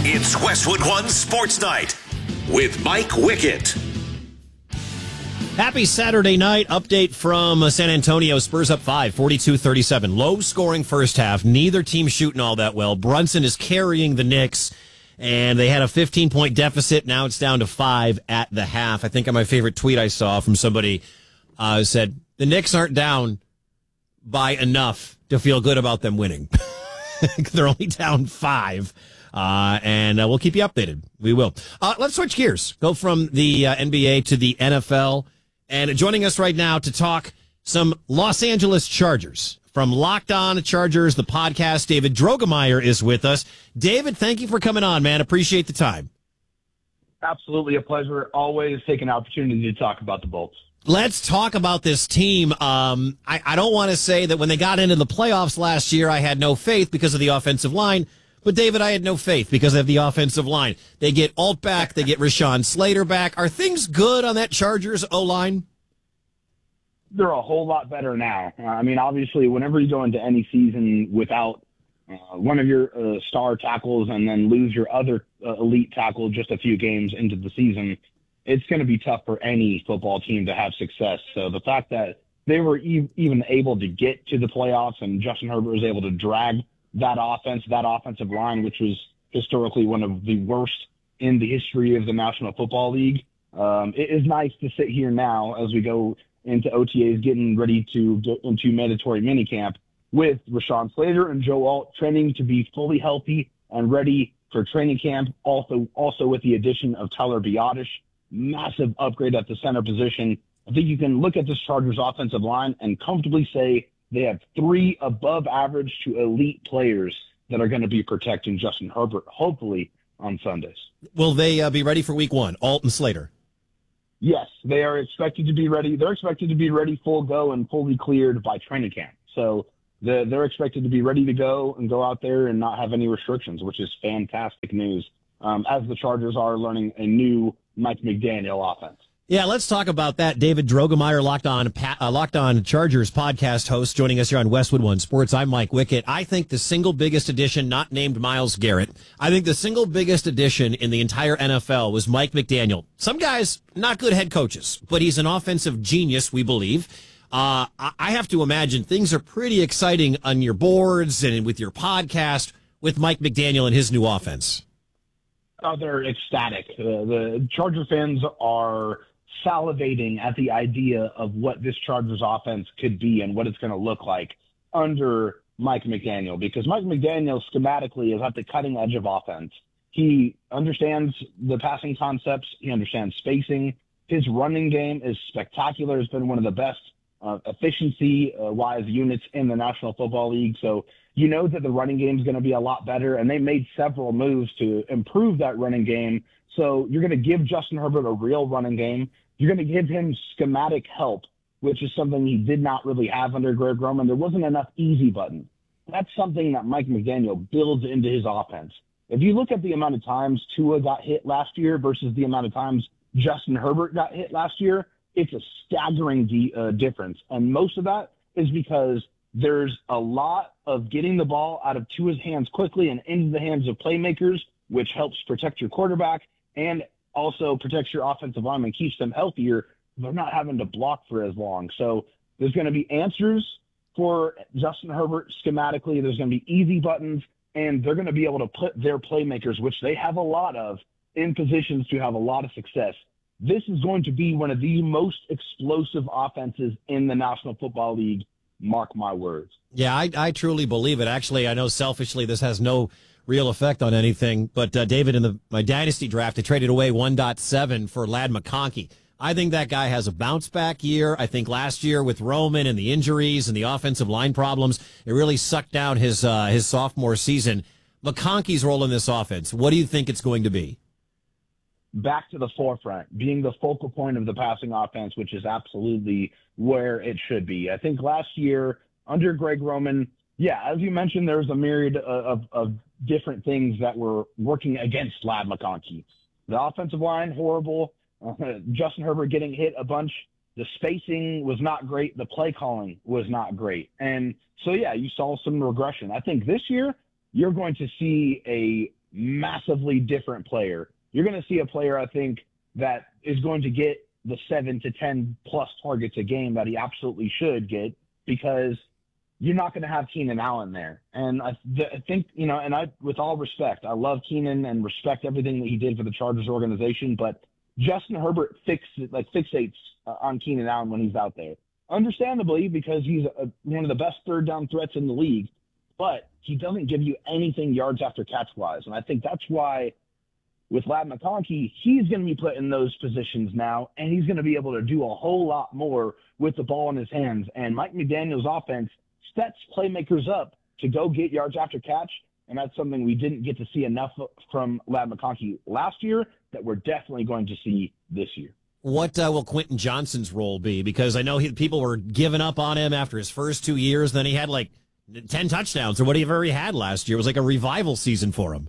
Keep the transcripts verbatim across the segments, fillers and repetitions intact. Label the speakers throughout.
Speaker 1: It's Westwood One Sports Night with Mike Wickett.
Speaker 2: Happy Saturday night. Update from San Antonio. Spurs up five, forty-two thirty-seven. Low scoring first half. Neither team shooting all that well. Brunson is carrying the Knicks, and they had a fifteen-point deficit. Now it's down to five at the half. I think on my favorite tweet I saw from somebody uh, said, the Knicks aren't down by enough to feel good about them winning. They're only down five. Uh, and uh, we'll keep you updated. We will. Uh, let's switch gears. Go from the uh, N B A to the N F L. And joining us right now to talk some Los Angeles Chargers. From Locked On Chargers, the podcast, David Drogemeyer is with us. David, thank you for coming on, man. Appreciate the time.
Speaker 3: Absolutely a pleasure. Always take an opportunity to talk about the Bolts.
Speaker 2: Let's talk about this team. Um, I, I don't want to say that when they got into the playoffs last year, I had no faith because of the offensive line. But, David, I had no faith because of the offensive line. They get Alt back. They get Rashawn Slater back. Are things good on that Chargers O-line?
Speaker 3: They're a whole lot better now. Uh, I mean, obviously, whenever you go into any season without uh, one of your uh, star tackles and then lose your other uh, elite tackle just a few games into the season, it's going to be tough for any football team to have success. So the fact that they were e- even able to get to the playoffs and Justin Herbert was able to drag that offense, that offensive line, which was historically one of the worst in the history of the National Football League. Um, it is nice to sit here now as we go into O T As, getting ready to get into mandatory minicamp with Rashawn Slater and Joe Alt training to be fully healthy and ready for training camp. Also, also with the addition of Tyler Biadasz, massive upgrade at the center position. I think you can look at this Chargers offensive line and comfortably say they have three above average to elite players that are going to be protecting Justin Herbert, hopefully, on Sundays.
Speaker 2: Will they uh, be ready for week one, Alt and Slater?
Speaker 3: Yes, they are expected to be ready. They're expected to be ready full go and fully cleared by training camp. So the, they're expected to be ready to go and go out there and not have any restrictions, which is fantastic news, um, as the Chargers are learning a new Mike McDaniel offense.
Speaker 2: Yeah, let's talk about that. David Drogemeyer, Locked On, uh, Locked On Chargers podcast host, joining us here on Westwood One Sports. I'm Mike Wickett. I think the single biggest addition, not named Myles Garrett, I think the single biggest addition in the entire N F L was Mike McDaniel. Some guys, not good head coaches, but he's an offensive genius, we believe. Uh, I have to imagine things are pretty exciting on your boards and with your podcast with Mike McDaniel and his new offense.
Speaker 3: Oh, they're ecstatic. Uh, the Charger fans are salivating at the idea of what this Chargers offense could be and what it's going to look like under Mike McDaniel, because Mike McDaniel schematically is at the cutting edge of offense. He understands the passing concepts. He understands spacing. His running game is spectacular. It's been one of the best uh, efficiency-wise uh, units in the National Football League. So you know that the running game is going to be a lot better, and they made several moves to improve that running game. So you're going to give Justin Herbert a real running game. You're going to give him schematic help, which is something he did not really have under Greg Roman. There wasn't enough easy button. That's something that Mike McDaniel builds into his offense. If you look at the amount of times Tua got hit last year versus the amount of times Justin Herbert got hit last year, it's a staggering de- uh, difference. And most of that is because there's a lot of getting the ball out of Tua's hands quickly and into the hands of playmakers, which helps protect your quarterback and also protects your offensive lineman, keeps them healthier. They're not having to block for as long. So there's going to be answers for Justin Herbert schematically. There's going to be easy buttons, and they're going to be able to put their playmakers, which they have a lot of, in positions to have a lot of success. This is going to be one of the most explosive offenses in the National Football League. Mark my words.
Speaker 2: Yeah, I, I truly believe it. Actually, I know selfishly this has no real effect on anything, but uh, David, in the my dynasty draft, they traded away one point seven for Ladd McConkey. I think that guy has a bounce back year. I think last year with Roman and the injuries and the offensive line problems, it really sucked down his uh, his sophomore season. McConkey's role in this offense, what do you think it's going to be?
Speaker 3: Back to the forefront, being the focal point of the passing offense, which is absolutely where it should be. I think last year under Greg Roman, yeah, as you mentioned, there was a myriad of, of, of different things that were working against Ladd McConkey. The offensive line, horrible. Uh, Justin Herbert getting hit a bunch. The spacing was not great. The play calling was not great. And so, yeah, you saw some regression. I think this year you're going to see a massively different player. You're going to see a player, I think, that is going to get the seven to ten plus targets a game that he absolutely should get, because you're not going to have Keenan Allen there. And I, th- I think, you know, and I, with all respect, I love Keenan and respect everything that he did for the Chargers organization, but Justin Herbert fix, like fixates uh, on Keenan Allen when he's out there. Understandably, because he's a, one of the best third down threats in the league, but he doesn't give you anything yards after catch wise. And I think that's why with Ladd McConkey, he's going to be put in those positions now, and he's going to be able to do a whole lot more with the ball in his hands. And Mike McDaniel's offense sets playmakers up to go get yards after catch, and that's something we didn't get to see enough from Ladd McConkey last year that we're definitely going to see this year.
Speaker 2: What uh, will Quentin Johnston's role be? Because I know he, people were giving up on him after his first two years. Then he had like ten touchdowns, or whatever he had last year. It was like a revival season for him.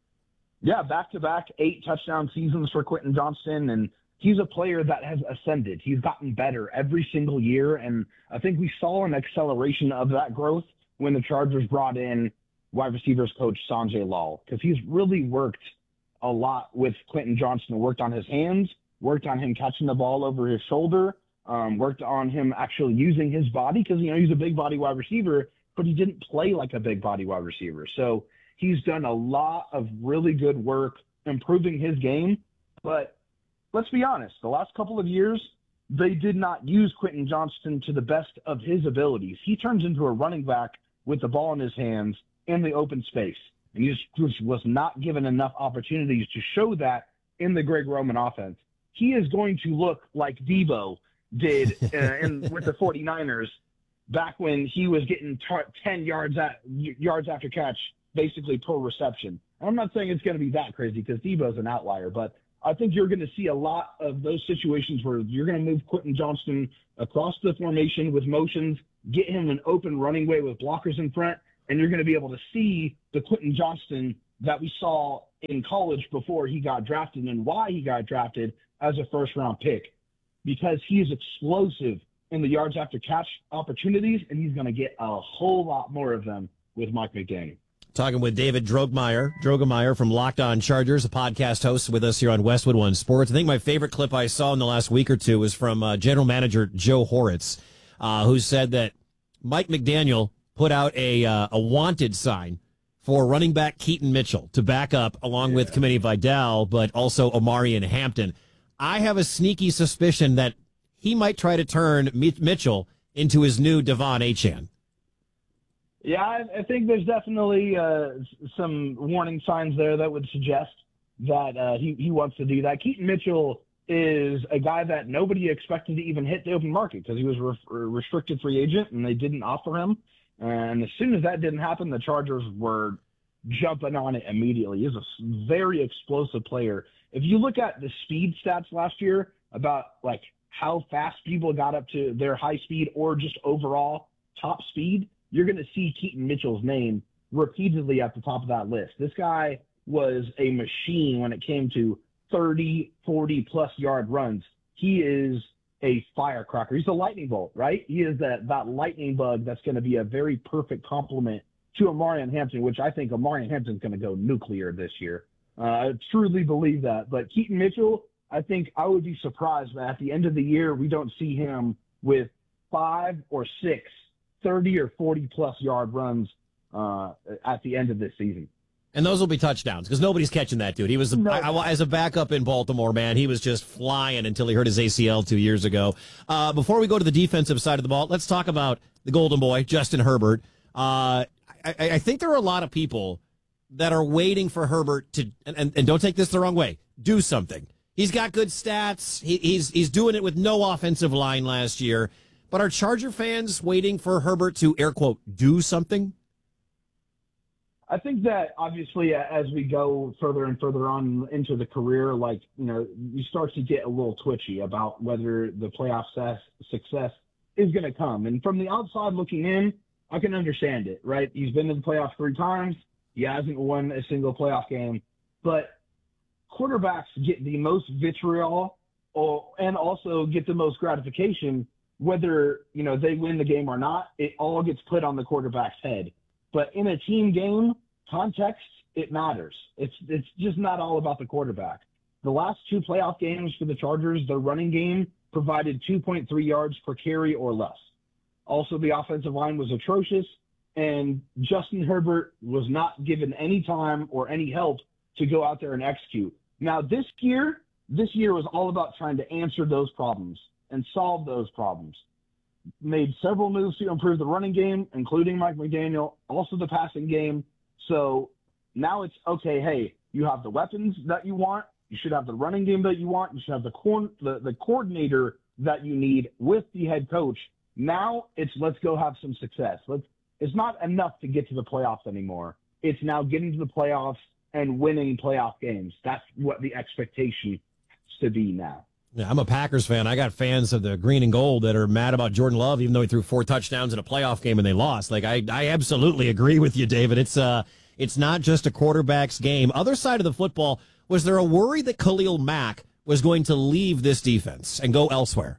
Speaker 3: Yeah, back-to-back eight touchdown seasons for Quentin Johnston, and he's a player that has ascended. He's gotten better every single year, and I think we saw an acceleration of that growth when the Chargers brought in wide receivers coach Sanjay Lal, because he's really worked a lot with Quentin Johnston, worked on his hands, worked on him catching the ball over his shoulder, um, worked on him actually using his body, because, you know, he's a big body wide receiver, but he didn't play like a big body wide receiver. So he's done a lot of really good work improving his game. But let's be honest, the last couple of years, they did not use Quentin Johnston to the best of his abilities. He turns into a running back with the ball in his hands in the open space. And he just was not given enough opportunities to show that in the Greg Roman offense. He is going to look like Debo did uh, in, with the 49ers back when he was getting tar- ten yards at, yards after catch, basically per reception. I'm not saying it's going to be that crazy because Debo's an outlier, but I think you're going to see a lot of those situations where you're going to move Quentin Johnston across the formation with motions, get him an open running way with blockers in front, and you're going to be able to see the Quentin Johnston that we saw in college before he got drafted and why he got drafted as a first-round pick, because he is explosive in the yards after catch opportunities, and he's going to get a whole lot more of them with Mike McDaniel.
Speaker 2: Talking with David Drogemeyer, Drogemeyer from Locked On Chargers, a podcast host with us here on Westwood One Sports. I think my favorite clip I saw in the last week or two was from uh, General Manager Joe Horitz, uh, who said that Mike McDaniel put out a uh, a wanted sign for running back Keaton Mitchell to back up along yeah. with Kamani Vidal, but also Omarion Hampton. I have a sneaky suspicion that he might try to turn Mitchell into his new Devon Achane.
Speaker 3: Yeah, I, I think there's definitely uh, some warning signs there that would suggest that uh, he, he wants to do that. Keaton Mitchell is a guy that nobody expected to even hit the open market because he was a re- restricted free agent and they didn't offer him. And as soon as that didn't happen, the Chargers were jumping on it immediately. He's a very explosive player. If you look at the speed stats last year about like how fast people got up to their high speed or just overall top speed, you're going to see Keaton Mitchell's name repeatedly at the top of that list. This guy was a machine when it came to thirty, forty plus yard runs. He is a firecracker. He's a lightning bolt, right? He is that, that lightning bug that's going to be a very perfect complement to Omarion Hampton, which I think Omarion Hampton's going to go nuclear this year. Uh, I truly believe that. But Keaton Mitchell, I think I would be surprised that at the end of the year, we don't see him with five or six thirty or forty plus yard runs uh, at the end of this season.
Speaker 2: And those will be touchdowns because nobody's catching that dude. He was, no. I, I, as a backup in Baltimore, man, he was just flying until he hurt his A C L two years ago. Uh, before we go to the defensive side of the ball, let's talk about the golden boy, Justin Herbert. Uh, I, I think there are a lot of people that are waiting for Herbert to, and, and, and don't take this the wrong way, do something. He's got good stats. He, he's he's doing it with no offensive line last year. But are Charger fans waiting for Herbert to, air quote, do something?
Speaker 3: I think that obviously as we go further and further on into the career, like, you know, you start to get a little twitchy about whether the playoff success is going to come. And from the outside looking in, I can understand it, right? He's been to the playoffs three times. He hasn't won a single playoff game. But quarterbacks get the most vitriol or, and also get the most gratification whether, you know, they win the game or not. It all gets put on the quarterback's head. But in a team game, context it matters. It's it's just not all about the quarterback. The last two playoff games for the Chargers, the running game provided two point three yards per carry or less. Also, the offensive line was atrocious, and Justin Herbert was not given any time or any help to go out there and execute. Now, this year, this year was all about trying to answer those problems and solve those problems. Made several moves to improve the running game, including Mike McDaniel, also the passing game. So now it's, okay, hey, you have the weapons that you want. You should have the running game that you want. You should have the, co- the, the coordinator that you need with the head coach. Now it's let's go have some success. Let's, it's not enough to get to the playoffs anymore. It's now getting to the playoffs and winning playoff games. That's what the expectation has to be now.
Speaker 2: Yeah, I'm a Packers fan. I got fans of the green and gold that are mad about Jordan Love, even though he threw four touchdowns in a playoff game and they lost. Like, I, I absolutely agree with you, David. It's uh, it's not just a quarterback's game. Other side of the football, was there a worry that Khalil Mack was going to leave this defense and go elsewhere?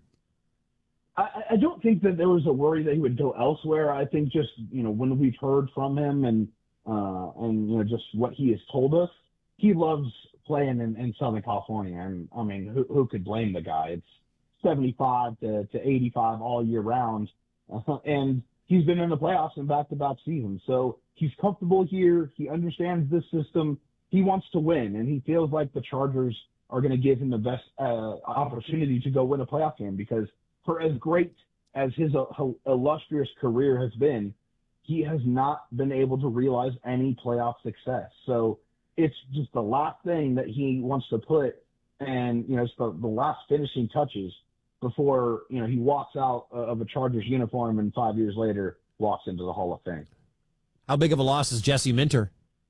Speaker 3: I, I don't think that there was a worry that he would go elsewhere. I think just, you know, when we've heard from him and, uh, and you know, just what he has told us, he loves playing in, in Southern California. And I mean, who, who could blame the guy? It's seventy-five to, to eighty-five all year round. Uh, and he's been in the playoffs in back-to-back seasons. So he's comfortable here. He understands this system. He wants to win, and he feels like the Chargers are going to give him the best uh, opportunity to go win a playoff game, because for as great as his uh, illustrious career has been, he has not been able to realize any playoff success. So it's just the last thing that he wants to put, and, you know, it's the, the last finishing touches before, you know, he walks out of a Chargers uniform and five years later walks into the Hall of Fame.
Speaker 2: How big of a loss is Jesse Minter?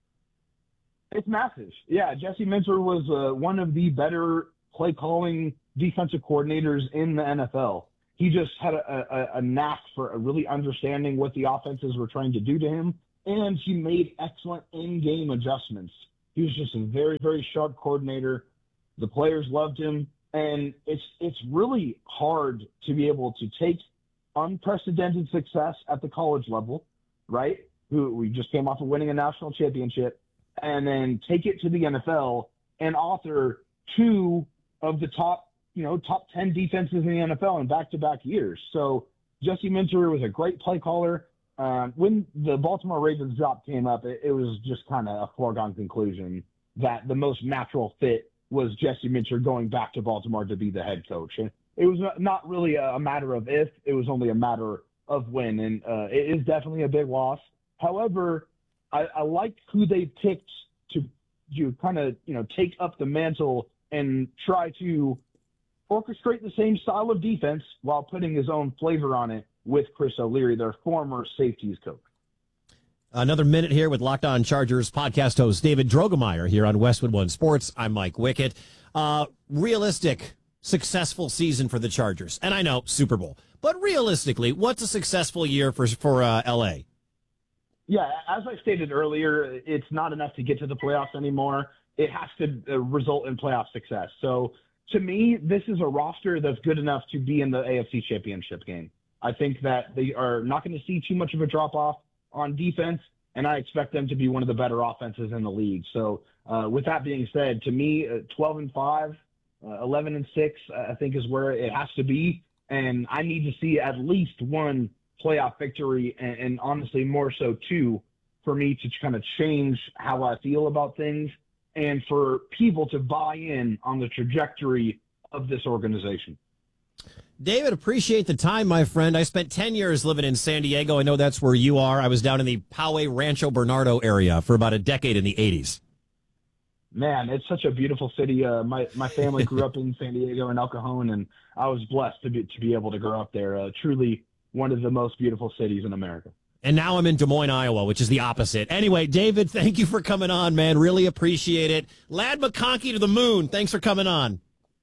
Speaker 3: It's massive. Yeah, Jesse Minter was uh, one of the better play-calling defensive coordinators in the N F L. He just had a, a, a knack for really understanding what the offenses were trying to do to him, and he made excellent in-game adjustments. He was just a very, very sharp coordinator. The players loved him, and it's it's really hard to be able to take unprecedented success at the college level, right? Who we just came off of winning a national championship, and then take it to the N F L and author two of the top, you know, top ten defenses in the N F L in back-to-back years. So Jesse Minter was a great play caller. Um, when the Baltimore Ravens job came up, it, it was just kind of a foregone conclusion that the most natural fit was Jesse Minter going back to Baltimore to be the head coach. And it was not really a matter of if, it was only a matter of when. And uh, it is definitely a big loss. However, I, I like who they picked to, to kind of, you know, take up the mantle and try to orchestrate the same style of defense while putting his own flavor on it with Chris O'Leary, their former safeties coach.
Speaker 2: Another minute here with Locked On Chargers podcast host David Drogemeyer here on Westwood One Sports. I'm Mike Wickett. Uh, realistic, successful season for the Chargers. And I know, Super Bowl. But realistically, what's a successful year for, for uh, L A?
Speaker 3: Yeah, as I stated earlier, it's not enough to get to the playoffs anymore. It has to uh, result in playoff success. So to me, this is a roster that's good enough to be in the A F C Championship game. I think that they are not going to see too much of a drop-off on defense, and I expect them to be one of the better offenses in the league. So uh, with that being said, to me, uh, twelve and five, uh, eleven and six, I think is where it has to be. And I need to see at least one playoff victory, and, and honestly more so two, for me to kind of change how I feel about things and for people to buy in on the trajectory of this organization.
Speaker 2: David, appreciate the time, my friend. I spent ten years living in San Diego. I know that's where you are. I was down in the Poway Rancho Bernardo area for about a decade in the eighties.
Speaker 3: Man, it's such a beautiful city. Uh, my my family grew up in San Diego and El Cajon, and I was blessed to be to be able to grow up there. Uh, truly one of the most beautiful cities in America.
Speaker 2: And now I'm in Des Moines, Iowa, which is the opposite. Anyway, David, thank you for coming on, man. Really appreciate it. Lad McConkey to the moon. Thanks for coming on.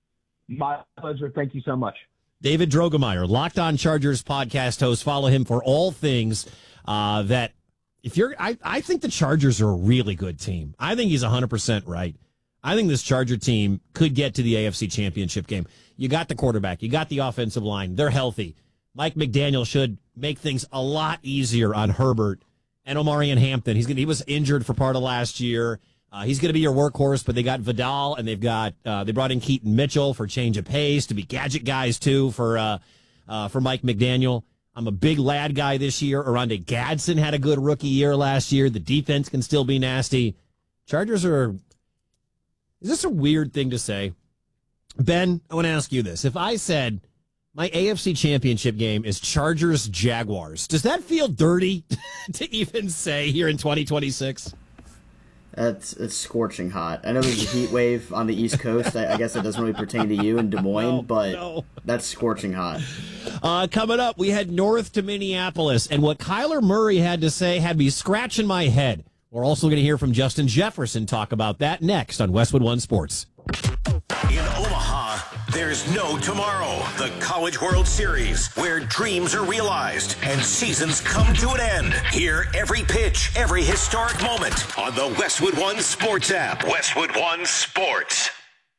Speaker 3: My pleasure. Thank you so much.
Speaker 2: David Drogemeyer, Locked On Chargers podcast host. Follow him for all things uh, that if you're, I, I think the Chargers are a really good team. I think he's one hundred percent right. I think this Charger team could get to the A F C Championship game. You got the quarterback. You got the offensive line. They're healthy. Mike McDaniel should make things a lot easier on Herbert and Omarion Hampton. He's gonna, he was injured for part of last year. Uh, he's going to be your workhorse, but they got Vidal, and they've got uh, they brought in Keaton Mitchell for change of pace, to be gadget guys, too, for uh, uh, for Mike McDaniel. I'm a big lad guy this year. Oronde Gadsden had a good rookie year last year. The defense can still be nasty. Chargers are... Is this a weird thing to say? Ben, I want to ask you this. If I said my A F C championship game is Chargers-Jaguars, does that feel dirty to even say here in twenty twenty-six?
Speaker 4: That's it's scorching hot. I know there's a heat wave on the East Coast. I, I guess it doesn't really pertain to you in Des Moines, no, but no. That's scorching hot.
Speaker 2: Uh, coming up, we head north to Minneapolis, and what Kyler Murray had to say had me scratching my head. We're also going to hear from Justin Jefferson talk about that next on Westwood One Sports.
Speaker 1: In Omaha, there's no tomorrow. The College World Series, where dreams are realized and seasons come to an end. Hear every pitch, every historic moment on the Westwood One Sports app. Westwood One Sports.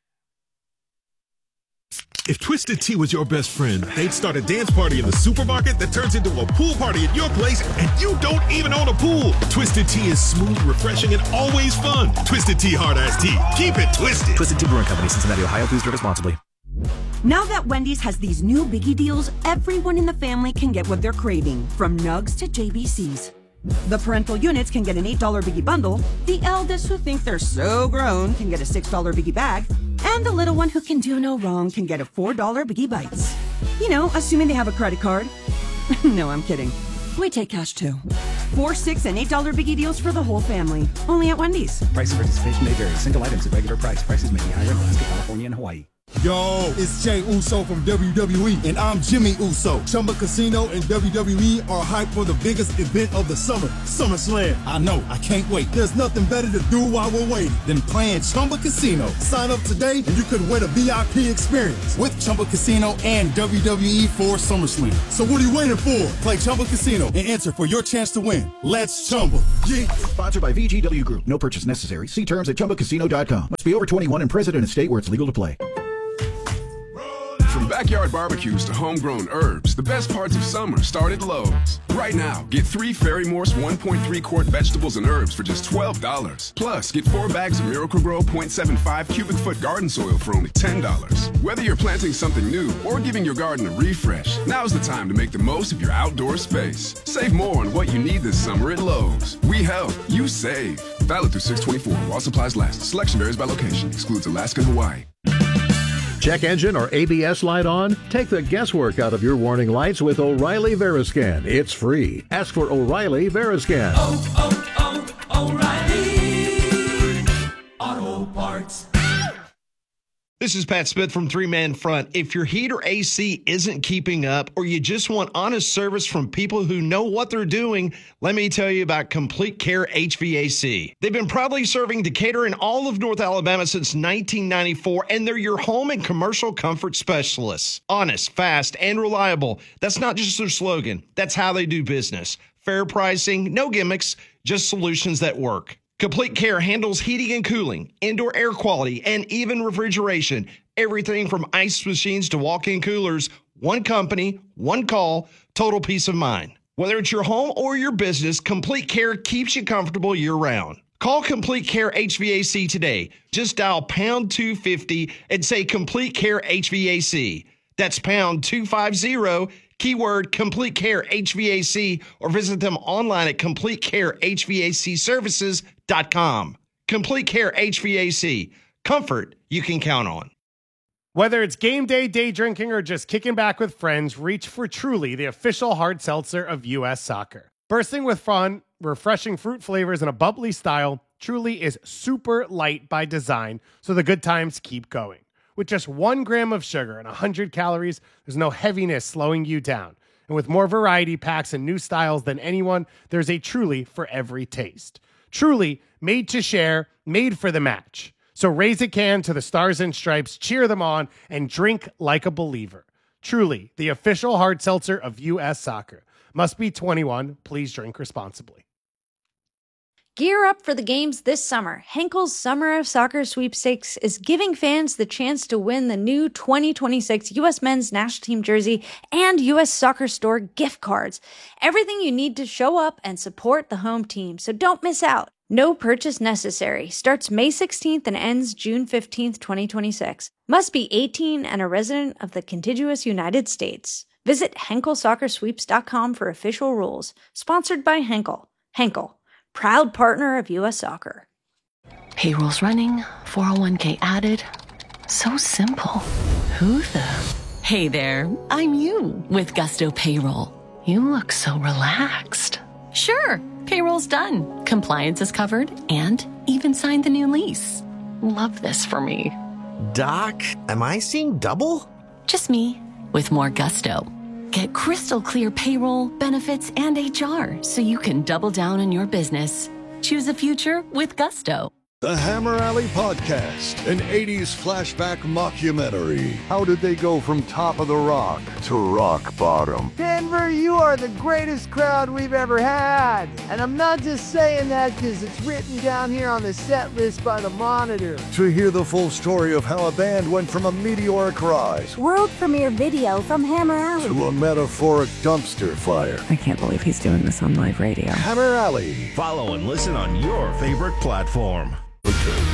Speaker 5: If Twisted Tea was your best friend, they'd start a dance party in the supermarket that turns into a pool party at your place, and you don't even own a pool. Twisted Tea is smooth, refreshing, and always fun. Twisted Tea Hard Iced Tea. Keep it twisted.
Speaker 6: Twisted Tea Brewing Company, Cincinnati, Ohio. Please drink responsibly.
Speaker 7: Now that Wendy's has these new Biggie deals, everyone in the family can get what they're craving, from nugs to J B Cs. The parental units can get an eight dollar Biggie bundle, the eldest who think they're so grown can get a six dollar Biggie bag, and the little one who can do no wrong can get a four dollar Biggie Bites. You know, assuming they have a credit card. No, I'm kidding. We take cash too. Four, six, and eight dollar Biggie deals for the whole family. Only at Wendy's.
Speaker 6: Price of participation may vary. Single items at regular price. Prices may be higher in Alaska, California, and Hawaii.
Speaker 8: Yo, it's Jay Uso from W W E, and I'm Jimmy Uso. Chumba Casino and W W E are hyped for the biggest event of the summer, SummerSlam. I know, I can't wait. There's nothing better to do while we're waiting than playing Chumba Casino. Sign up today, and you could win a V I P experience with Chumba Casino and W W E for SummerSlam. So what are you waiting for? Play Chumba Casino and enter for your chance to win. Let's Chumba. Yeah.
Speaker 9: Sponsored by V G W Group. No purchase necessary. See terms at chumba casino dot com. Must be over twenty-one and present in a state where it's legal to play.
Speaker 10: From backyard barbecues to homegrown herbs, the best parts of summer start at Lowe's. Right now, get three Ferry Morse one point three quart vegetables and herbs for just twelve dollars. Plus, get four bags of Miracle-Gro zero point seven five cubic foot garden soil for only ten dollars. Whether you're planting something new or giving your garden a refresh, now's the time to make the most of your outdoor space. Save more on what you need this summer at Lowe's. We help, you save. Valid through six twenty-four while supplies last. Selection varies by location. Excludes Alaska and Hawaii.
Speaker 11: Check engine or A B S light on? Take the guesswork out of your warning lights with O'Reilly Veriscan. It's free. Ask for O'Reilly Veriscan.
Speaker 12: Oh, oh, oh, O'Reilly Auto Parts.
Speaker 13: This is Pat Smith from Three Man Front. If your heat or A C isn't keeping up, or you just want honest service from people who know what they're doing, let me tell you about Complete Care H V A C. They've been proudly serving Decatur and all of North Alabama since nineteen ninety-four, and they're your home and commercial comfort specialists. Honest, fast, and reliable. That's not just their slogan. That's how they do business. Fair pricing, no gimmicks, just solutions that work. Complete Care handles heating and cooling, indoor air quality, and even refrigeration. Everything from ice machines to walk-in coolers. One company, one call, total peace of mind. Whether it's your home or your business, Complete Care keeps you comfortable year-round. Call Complete Care H V A C today. Just dial pound two fifty and say Complete Care H V A C. That's pound two fifty, keyword Complete Care H V A C, or visit them online at complete care h v a c services dot com. Complete Care H V A C. Comfort you can count on.
Speaker 14: Whether it's game day, day drinking, or just kicking back with friends, reach for Truly, the official hard seltzer of U S Soccer. Bursting with fun, refreshing fruit flavors, and a bubbly style, Truly is super light by design, so the good times keep going. With just one gram of sugar and one hundred calories, there's no heaviness slowing you down. And with more variety packs and new styles than anyone, there's a Truly for every taste. Truly, made to share, made for the match. So raise a can to the Stars and Stripes, cheer them on, and drink like a believer. Truly, the official hard seltzer of U S Soccer. Must be twenty-one. Please drink responsibly.
Speaker 15: Gear up for the games this summer. Henkel's Summer of Soccer Sweepstakes is giving fans the chance to win the new twenty twenty-six U S Men's National Team jersey and U S Soccer Store gift cards. Everything you need to show up and support the home team, so don't miss out. No purchase necessary. Starts May sixteenth and ends June fifteenth, twenty twenty-six. Must be eighteen and a resident of the contiguous United States. Visit Henkel Soccer Sweeps dot com for official rules. Sponsored by Henkel. Henkel, proud partner of U S Soccer.
Speaker 16: Payroll's running, four oh one k added. So simple. Who the? Hey there, I'm you with Gusto Payroll. You look so relaxed. Sure, payroll's done. Compliance is covered and even signed the new lease. Love this for me.
Speaker 17: Doc, am I seeing double?
Speaker 16: Just me with more Gusto. Get crystal clear payroll, benefits, and H R so you can double down on your business. Choose a future with Gusto.
Speaker 18: The Hammer Alley Podcast, an eighties flashback mockumentary. How did they go from top of the rock to rock bottom?
Speaker 19: Denver, you are the greatest crowd we've ever had. And I'm not just saying that because it's written down here on the set list by the Monitor.
Speaker 18: To hear the full story of how a band went from a meteoric rise,
Speaker 20: world premiere video from Hammer Alley,
Speaker 18: to a metaphoric dumpster fire.
Speaker 21: I can't believe he's doing this on live radio.
Speaker 18: Hammer Alley.
Speaker 1: Follow and listen on your favorite platform.